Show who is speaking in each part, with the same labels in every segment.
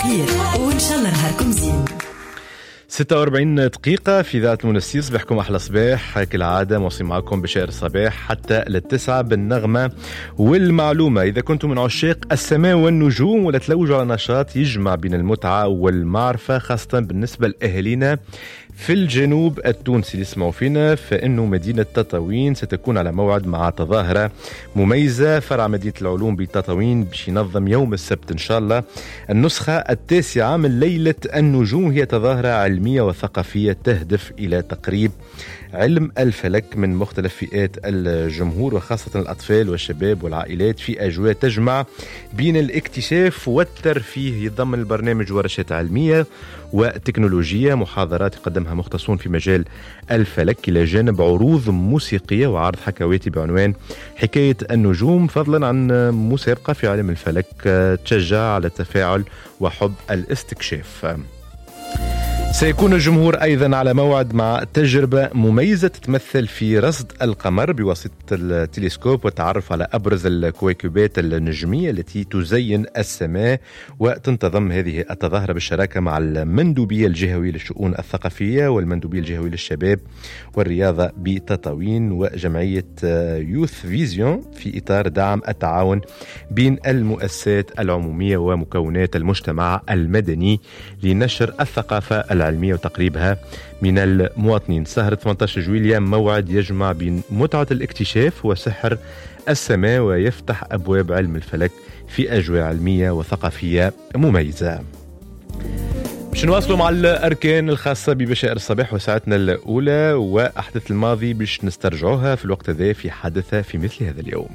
Speaker 1: خير وإن شاء الله نهاركم زين.
Speaker 2: 46 دقيقة في ذات المنسي. صباحكم أحلى صباح كالعادة، موصي معكم بشير الصباح حتى للتسعة بالنغمة والمعلومة. إذا كنتم من عشاق السماء والنجوم ولا تلوجوا على نشاط يجمع بين المتعة والمعرفة، خاصة بالنسبة لأهالينا في الجنوب التونسي اللي يسمعوا فينا، فإنه مدينة تطاوين ستكون على موعد مع تظاهرة مميزة. فرع مدينة العلوم بتطاوين باش ينظم يوم السبت إن شاء الله النسخة التاسعة من ليلة النجوم. هي تظاهرة علمية وثقافية تهدف إلى تقريب علم الفلك من مختلف فئات الجمهور، وخاصة الأطفال والشباب والعائلات، في أجواء تجمع بين الاكتشاف والترفيه. يضمن البرنامج ورشات علمية وتكنولوجية، محاضرات يقدمها مختصون في مجال الفلك، إلى جانب عروض موسيقية وعرض حكواتي بعنوان حكاية النجوم، فضلا عن مسابقة في علم الفلك تشجع على التفاعل وحب الاستكشاف. سيكون الجمهور أيضا على موعد مع تجربة مميزة تتمثل في رصد القمر بواسطة التلسكوب والتعرف على أبرز الكويكبات النجمية التي تزين السماء. وتنتظم هذه التظاهرة بالشراكة مع المندوبية الجهوية للشؤون الثقافية والمندوبية الجهوية للشباب والرياضة بتطاوين وجمعية يوث فيزيون، في إطار دعم التعاون بين المؤسسات العمومية ومكونات المجتمع المدني لنشر الثقافة العلمية وتقريبها من المواطنين. سهرة 18 جويلية موعد يجمع بين متعة الاكتشاف وسحر السماء، ويفتح أبواب علم الفلك في أجواء علمية وثقافية مميزة. باش نواصلوا مع الأركان الخاصة ببشائر الصباح وساعتنا الأولى وأحداث الماضي باش نسترجعوها في الوقت ذا في حدث في مثل هذا اليوم.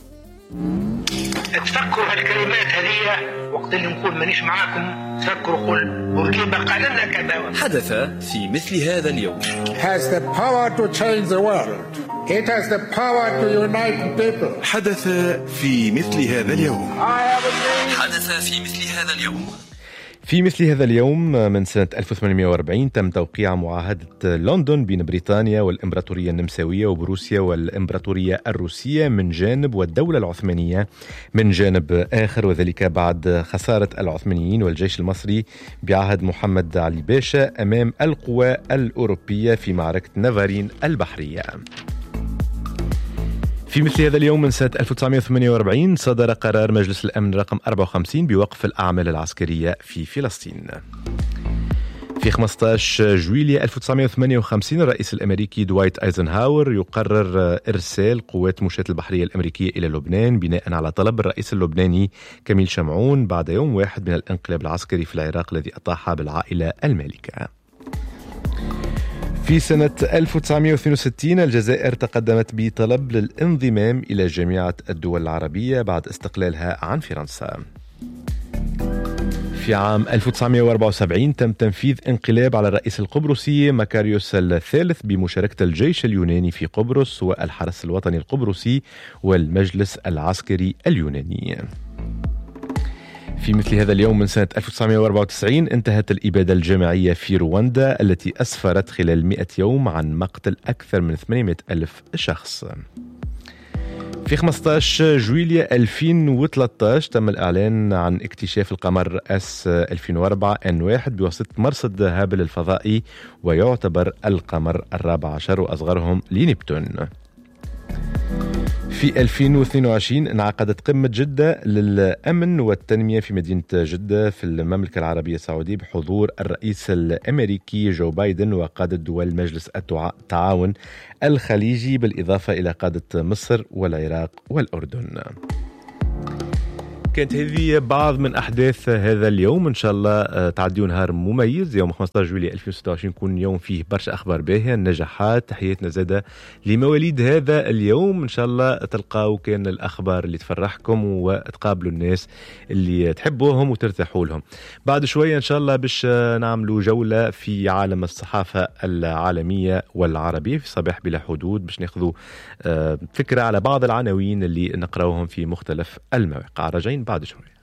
Speaker 3: تفكروا هالكلمات هذه وقت اللي نقول مانيش معاكم، تفكروا قل بورقيبة قال لنا كذا.
Speaker 4: حدث في مثل هذا اليوم.
Speaker 5: has the power to change the world. It has the power to unite people.
Speaker 6: حدث في مثل هذا اليوم.
Speaker 4: حدث في مثل هذا اليوم.
Speaker 2: في مثل هذا اليوم من سنة 1840 تم توقيع معاهدة لندن بين بريطانيا والإمبراطورية النمساوية وبروسيا والإمبراطورية الروسية من جانب والدولة العثمانية من جانب آخر، وذلك بعد خسارة العثمانيين والجيش المصري بعهد محمد علي باشا أمام القوى الأوروبية في معركة نافارين البحرية. في مثل هذا اليوم من سنة 1948 صدر قرار مجلس الأمن رقم 54 بوقف الأعمال العسكرية في فلسطين. في 15 جويلية 1958 الرئيس الأمريكي دوايت أيزنهاور يقرر إرسال قوات المشاة البحرية الأمريكية إلى لبنان بناء على طلب الرئيس اللبناني كميل شمعون بعد يوم واحد من الانقلاب العسكري في العراق الذي أطاح بالعائلة المالكة. في سنة 1962 الجزائر تقدمت بطلب للانضمام إلى جامعة الدول العربية بعد استقلالها عن فرنسا. في عام 1974 تم تنفيذ انقلاب على الرئيس القبرصي ماكاريوس الثالث بمشاركة الجيش اليوناني في قبرص والحرس الوطني القبرصي والمجلس العسكري اليوناني. في مثل هذا اليوم من سنة 1994 انتهت الإبادة الجماعية في رواندا التي أسفرت خلال 100 يوم عن مقتل أكثر من 800 ألف شخص. في 15 جويلية 2013 تم الإعلان عن اكتشاف القمر S2004N1 بواسطة مرصد هابل الفضائي، ويعتبر القمر الرابع عشر وأصغرهم لنبتون. في 2022 انعقدت قمة جدة للأمن والتنمية في مدينة جدة في المملكة العربية السعودية بحضور الرئيس الأمريكي جو بايدن وقادة دول مجلس التعاون الخليجي، بالإضافة إلى قادة مصر والعراق والأردن. كانت هذه بعض من أحداث هذا اليوم. إن شاء الله تعديوا نهار مميز. يوم 15 جويلية 2026 يكون يوم فيه برشا أخبار باهية، النجاحات. تحياتنا زادة لمواليد هذا اليوم. إن شاء الله تلقاو كان الأخبار اللي تفرحكم وتقابلوا الناس اللي تحبوهم وترتاحوا لهم. بعد شوية إن شاء الله باش نعملوا جولة في عالم الصحافة العالمية والعربية في صباح بلا حدود، باش ناخذوا فكرة على بعض العناوين اللي نقرأوهم في مختلف المواقع. راجعين بعد شوي.